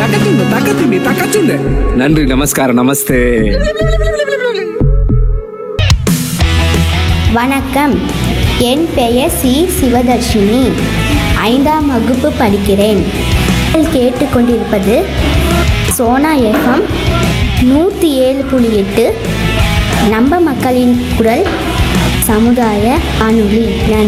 தக்கச்சுண்டு. நன்றி, நமஸ்காரம், நமஸ்தே. வணக்கம், என் பெயர் சி சிவதர்ஷினி. 5ஆம் வகுப்பு படிக்கிறேன். நீங்கள் கேட்டுக்கொண்டிருப்பது சோனா எஃப்எம் 107.8 நம்ம மக்களின் குரல் சமுதாய வானொலி. நன்றி.